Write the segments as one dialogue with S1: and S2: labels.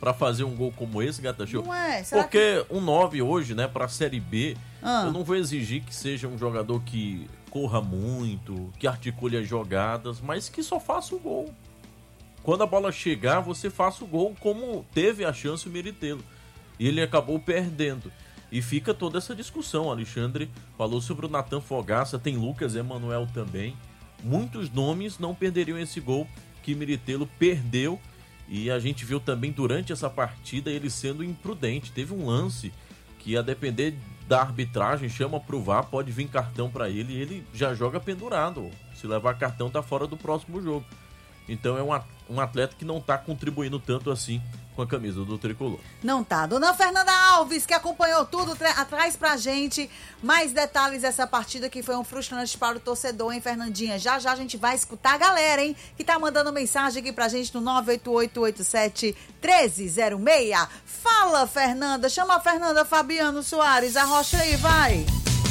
S1: pra fazer um gol como esse, Gata Show?
S2: Não é?
S1: Porque um 9 hoje, né, pra Série B, eu não vou exigir que seja um jogador que corra muito, que articule as jogadas, mas que só faça o gol. Quando a bola chegar, você faça o gol, como teve a chance o Miritelo. E ele acabou perdendo. E fica toda essa discussão. O Alexandre falou sobre o Nathan Fogaça, tem Lucas Emanuel também. Muitos nomes não perderiam esse gol que Miritelo perdeu. E a gente viu também durante essa partida ele sendo imprudente. Teve um lance que, a depender da arbitragem, chama pro VAR, pode vir cartão para ele e ele já joga pendurado. Se levar cartão, tá fora do próximo jogo. Então é um atleta que não tá contribuindo tanto assim com a camisa do Tricolor.
S2: Não tá. Dona Fernanda Alves, que acompanhou tudo, traz pra gente mais detalhes dessa partida que foi um frustrante para o torcedor, hein, Fernandinha? Já a gente vai escutar a galera, hein, que tá mandando mensagem aqui pra gente no 98887-1306. Fala, Fernanda. Chama a Fernanda Fabiano Soares. Arrocha aí, vai.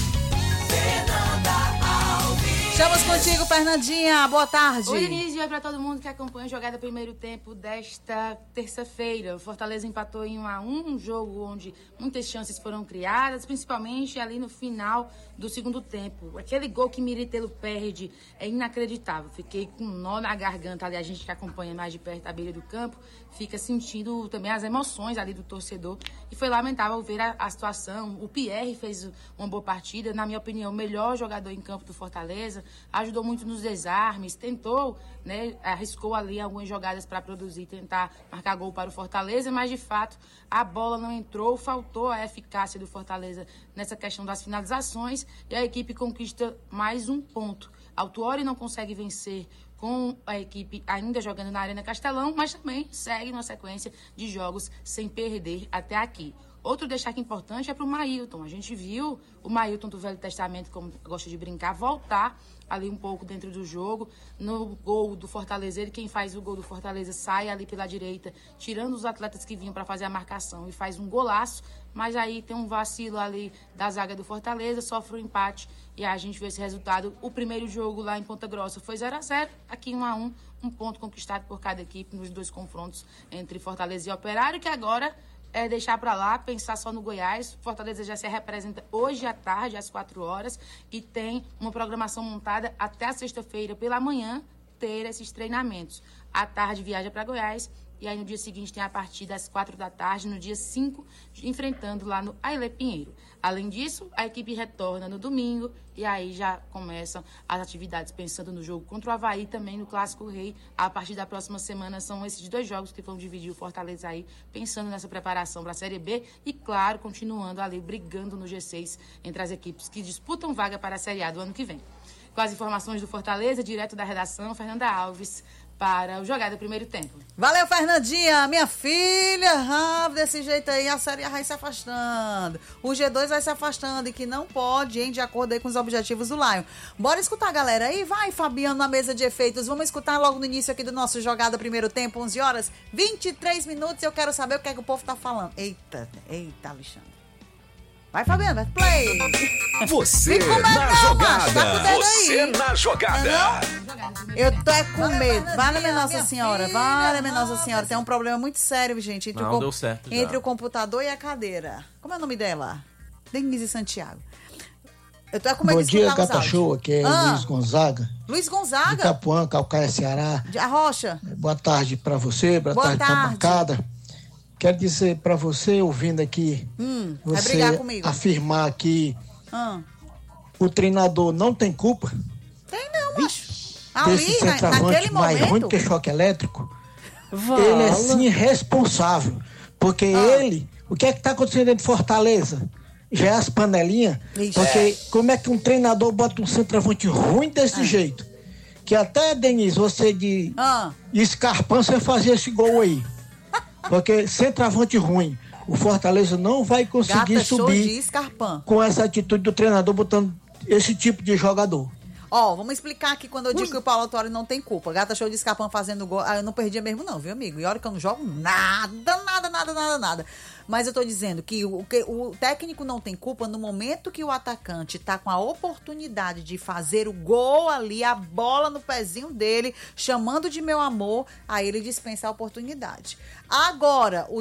S2: Estamos contigo, Fernandinha. Boa tarde.
S3: Oi, Denise. Oi para todo mundo que acompanha a jogada primeiro tempo desta terça-feira. O Fortaleza empatou em 1-1, um jogo onde muitas chances foram criadas, principalmente ali no final do segundo tempo. Aquele gol que Miritelo perde é inacreditável. Fiquei com um nó na garganta ali, a gente que acompanha mais de perto a beira do campo, fica sentindo também as emoções ali do torcedor. E foi lamentável ver a situação. O Pierre fez uma boa partida, na minha opinião, o melhor jogador em campo do Fortaleza. Ajudou muito nos desarmes, tentou, né, arriscou ali algumas jogadas para produzir, tentar marcar gol para o Fortaleza, mas de fato a bola não entrou, faltou a eficácia do Fortaleza nessa questão das finalizações e a equipe conquista mais um ponto. Autuori não consegue vencer com a equipe ainda jogando na Arena Castelão, mas também segue numa sequência de jogos sem perder até aqui. Outro destaque importante é para o Mailton. A gente viu o Mailton do Velho Testamento, como gosta de brincar, voltar ali um pouco dentro do jogo. No gol do Fortaleza, quem faz o gol do Fortaleza sai ali pela direita, tirando os atletas que vinham para fazer a marcação e faz um golaço. Mas aí tem um vacilo ali da zaga do Fortaleza, sofre um empate e a gente vê esse resultado. O primeiro jogo lá em Ponta Grossa foi 0-0, aqui 1-1, um ponto conquistado por cada equipe nos dois confrontos entre Fortaleza e Operário, que agora é deixar para lá, pensar só no Goiás. Fortaleza já se representa hoje à tarde, às 4 horas, e tem uma programação montada até a sexta-feira pela manhã ter esses treinamentos. À tarde viaja para Goiás e aí no dia seguinte tem a partida às 4 da tarde, no dia 5, enfrentando lá no Ailê Pinheiro. Além disso, a equipe retorna no domingo e aí já começam as atividades pensando no jogo contra o Avaí, também no Clássico Rei. A partir da próxima semana são esses dois jogos que vão dividir o Fortaleza aí, pensando nessa preparação para a Série B e, claro, continuando ali, brigando no G6 entre as equipes que disputam vaga para a Série A do ano que vem. Com as informações do Fortaleza, direto da redação, Fernanda Alves, para o Jogada Primeiro Tempo.
S2: Valeu, Fernandinha, minha filha. Desse jeito aí a Série A vai se afastando. O G2 vai se afastando e que não pode, hein, de acordo aí com os objetivos do Lion. Bora escutar a galera aí? Vai, Fabiano, na mesa de efeitos. Vamos escutar logo no início aqui do nosso Jogada Primeiro Tempo, 11 horas, 23 minutos. Eu quero saber o que é que o povo tá falando. Eita, Alexandre. Vai, Fabiano, vai play.
S4: Você na jogada. Você na jogada.
S2: Eu tô com medo. Vale, minha Nossa Senhora. Vale, minha Nossa Senhora. Tem um problema muito sério, gente. Entre o computador e a cadeira. Como é o nome dela? Denise Santiago. Eu tô com medo de escutar os áudios.
S5: Bom dia, Gata Show. Aqui é Luiz Gonzaga.
S2: Luiz Gonzaga?
S5: De Itapuã, Calcaia, Ceará.
S2: De Arrocha.
S5: Boa tarde pra você. Boa tarde pra bancada. Quero dizer pra você, ouvindo aqui, você afirmar que o treinador não tem culpa.
S2: Tem não, macho.
S5: Desse centroavante mais ruim que choque elétrico. Ele é sim responsável. Porque ele, o que é que tá acontecendo dentro de Fortaleza? Já é as panelinhas. Porque como é que um treinador bota um centroavante ruim desse jeito? Que até, Denise, você de Scarpão, você fazia esse gol aí. Porque centroavante ruim, o Fortaleza não vai conseguir subir com essa atitude do treinador botando esse tipo de jogador.
S2: Vamos explicar aqui quando eu digo que o Paulo Autuori não tem culpa. Gata Show de Escapão fazendo gol. Eu não perdia mesmo não, viu, amigo? E olha que eu não jogo nada. Mas eu tô dizendo que o técnico não tem culpa no momento que o atacante tá com a oportunidade de fazer o gol ali, a bola no pezinho dele, chamando de meu amor, aí ele dispensa a oportunidade. Agora, o